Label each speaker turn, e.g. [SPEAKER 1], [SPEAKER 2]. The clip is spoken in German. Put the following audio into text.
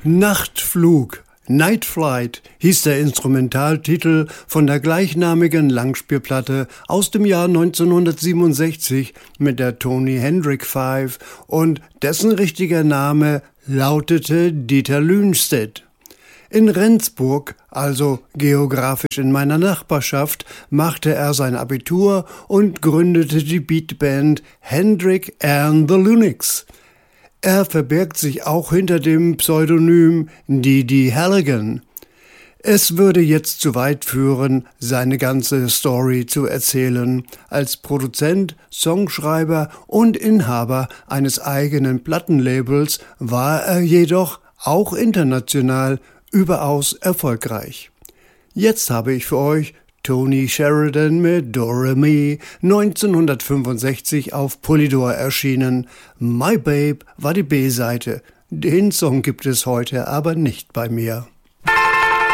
[SPEAKER 1] Nachtflug, Night Flight hieß der Instrumentaltitel von der gleichnamigen Langspielplatte aus dem Jahr 1967 mit der Tony Hendrick Five und dessen richtiger Name lautete Dieter Lünstedt. In Rendsburg, also geografisch in meiner Nachbarschaft, machte er sein Abitur und gründete die Beatband Hendrick and the Lunics. Er verbirgt sich auch hinter dem Pseudonym Didi Halligan. Es würde jetzt zu weit führen, seine ganze Story zu erzählen. Als Produzent, Songschreiber und Inhaber eines eigenen Plattenlabels war er jedoch auch international überaus erfolgreich. Jetzt habe ich für euch Tony Sheridan mit Do-Re-Mi, 1965 auf Polydor erschienen. My Babe war die B-Seite. Den Song gibt es heute aber nicht bei mir.